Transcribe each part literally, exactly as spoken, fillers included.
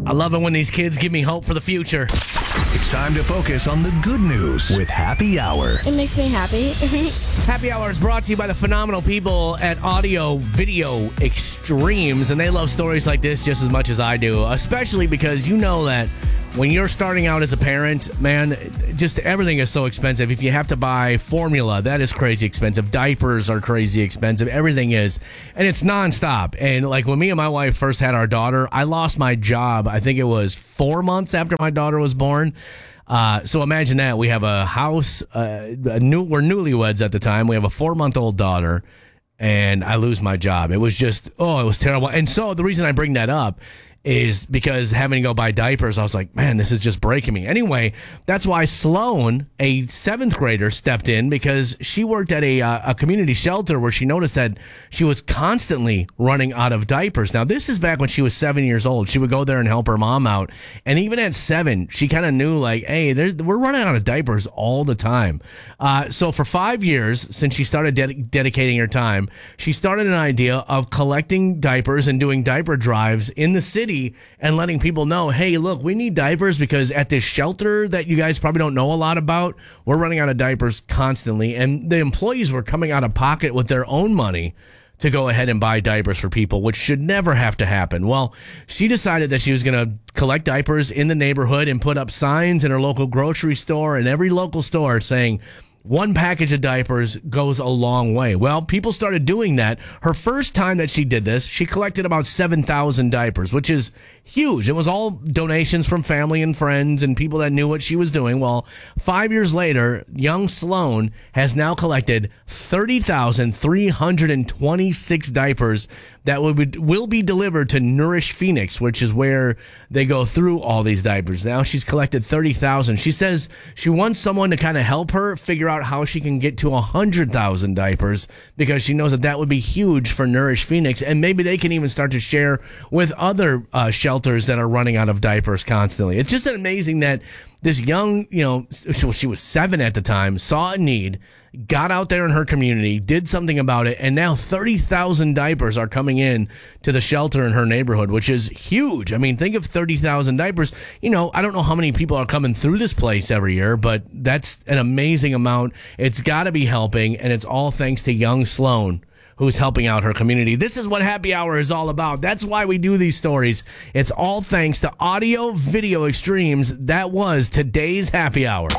I love it when these kids give me hope for the future. It's time to focus on the good news with Happy Hour. It makes me happy. Happy Hour is brought to you by the phenomenal people at Audio Video Extremes, and they love stories like this just as much as I do, especially because you know that when you're starting out as a parent, man, just everything is so expensive. If you have to buy formula, that is crazy expensive. Diapers are crazy expensive. Everything is. And it's nonstop. And like when me and my wife first had our daughter, I lost my job. I think it was four months after my daughter was born. Uh, so imagine that. We have a house. Uh, a new, we're newlyweds at the time. We have a four-month-old daughter. And I lose my job. It was just, oh, it was terrible. And so the reason I bring that up is because having to go buy diapers, I was like, man, this is just breaking me. Anyway, that's why Sloan, a seventh grader, stepped in because she worked at a, uh, a community shelter where she noticed that she was constantly running out of diapers. Now, this is back when she was seven years old. She would go there and help her mom out. And even at seven, she kind of knew, like, hey, we're running out of diapers all the time. Uh, so for five years, since she started ded- dedicating her time, she started an idea of collecting diapers and doing diaper drives in the city and letting people know, hey, look, we need diapers because at this shelter that you guys probably don't know a lot about, we're running out of diapers constantly. And the employees were coming out of pocket with their own money to go ahead and buy diapers for people, which should never have to happen. Well, she decided that she was going to collect diapers in the neighborhood and put up signs in her local grocery store and every local store saying, one package of diapers goes a long way. Well, people started doing that. Her first time that she did this, she collected about seven thousand diapers, which is huge. It was all donations from family and friends and people that knew what she was doing. Well, five years later, young Sloan has now collected thirty thousand three hundred twenty-six diapers that will be, will be delivered to Nourish Phoenix, which is where they go through all these diapers. Now she's collected thirty thousand. She says she wants someone to kind of help her figure out how she can get to one hundred thousand diapers because she knows that that would be huge for Nourish Phoenix. And maybe they can even start to share with other uh, shelters that are running out of diapers constantly. It's just amazing that this young, you know, she was seven at the time, saw a need, got out there in her community, did something about it, and now thirty thousand diapers are coming in to the shelter in her neighborhood, which is huge. I mean, think of thirty thousand diapers. You know, I don't know how many people are coming through this place every year, but that's an amazing amount. It's got to be helping, and it's all thanks to young Sloan, who's helping out her community. This is what Happy Hour is all about. That's why we do these stories. It's all thanks to Audio Video Extremes. That was today's Happy Hour.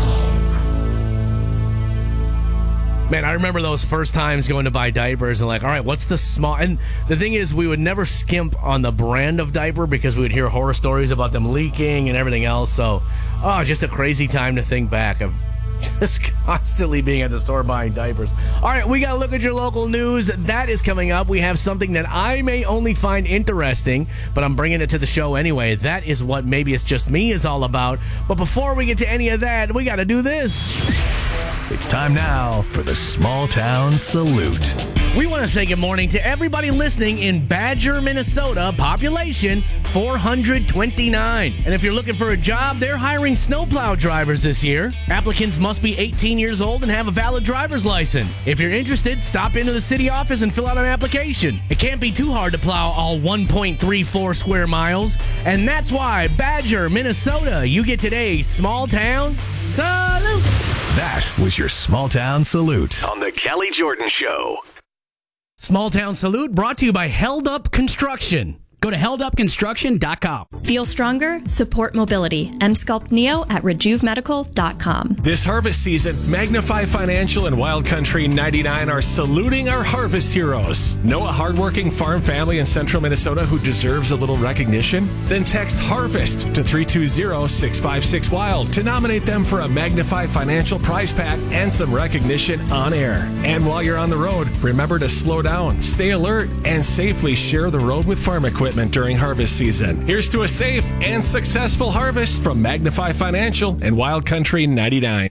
Man, I remember those first times going to buy diapers and like, all right, what's the small... And the thing is, we would never skimp on the brand of diaper because we would hear horror stories about them leaking and everything else. So, oh, just a crazy time to think back of just constantly being at the store buying diapers. All right, we got to look at your local news. That is coming up. We have something that I may only find interesting, but I'm bringing it to the show anyway. That is what Maybe It's Just Me is all about. But before we get to any of that, we got to do this. It's time now for the Small Town Salute. We want to say good morning to everybody listening in Badger, Minnesota, population four hundred twenty-nine. And if you're looking for a job, they're hiring snowplow drivers this year. Applicants must be eighteen years old and have a valid driver's license. If you're interested, stop into the city office and fill out an application. It can't be too hard to plow all one point three four square miles. And that's why Badger, Minnesota, you get today's Small Town Salute. That was your Small Town Salute on the Kelly Jordan Show. Small Town Salute brought to you by Held Up Construction. Go to held up construction dot com. Feel stronger? Support mobility. M-Sculpt Neo at rejuve medical dot com. This harvest season, Magnify Financial and Wild Country ninety-nine are saluting our harvest heroes. Know a hardworking farm family in central Minnesota who deserves a little recognition? Then text HARVEST to three two zero, six five six, WILD to nominate them for a Magnify Financial prize pack and some recognition on air. And while you're on the road, remember to slow down, stay alert, and safely share the road with farm equipment during harvest season. Here's to a safe and successful harvest from Magnify Financial and Wild Country ninety-nine.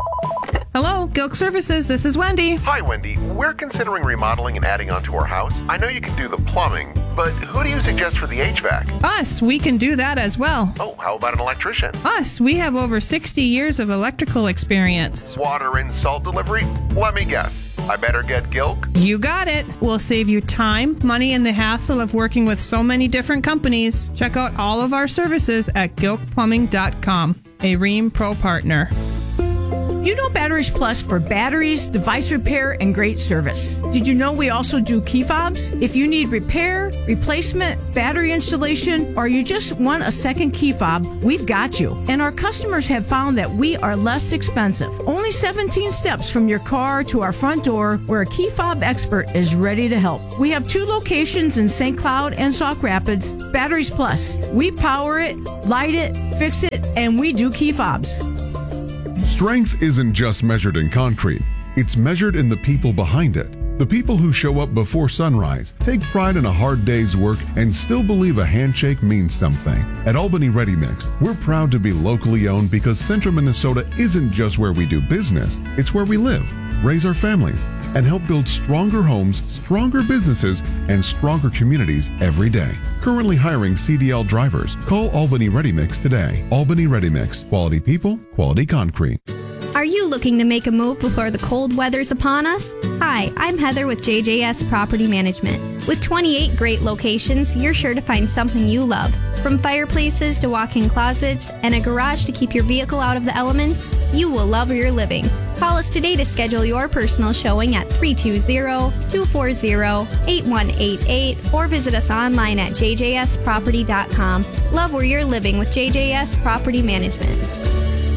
Hello, Gilk Services. This is Wendy. Hi, Wendy. We're considering remodeling and adding on to our house. I know you can do the plumbing, but who do you suggest for the H V A C? Us. We can do that as well. Oh, how about an electrician? Us. We have over sixty years of electrical experience. Water and salt delivery? Let me guess. I better get Gilk? You got it. We'll save you time, money, and the hassle of working with so many different companies. Check out all of our services at gilk plumbing dot com, a Rheem Pro partner. You know Batteries Plus for batteries, device repair, and great service. Did you know we also do key fobs? If you need repair, replacement, battery installation, or you just want a second key fob, we've got you. And our customers have found that we are less expensive. Only seventeen steps from your car to our front door, where a key fob expert is ready to help. We have two locations in Saint Cloud and Sauk Rapids. Batteries Plus. We power it, light it, fix it, and we do key fobs. Strength isn't just measured in concrete. It's measured in the people behind it. The people who show up before sunrise, take pride in a hard day's work, and still believe a handshake means something. At Albany Ready Mix, we're proud to be locally owned because Central Minnesota isn't just where we do business, it's where we live, raise our families, and help build stronger homes, stronger businesses, and stronger communities every day. Currently hiring C D L drivers. Call Albany Ready Mix today. Albany Ready Mix. Quality people, quality concrete. Are you looking to make a move before the cold weather's upon us? Hi, I'm Heather with J J S Property Management. With twenty-eight great locations, you're sure to find something you love. From fireplaces to walk-in closets and a garage to keep your vehicle out of the elements, you will love where you're living. Call us today to schedule your personal showing at three two zero, two four zero, eight one eight eight or visit us online at j j s property dot com. Love where you're living with J J S Property Management.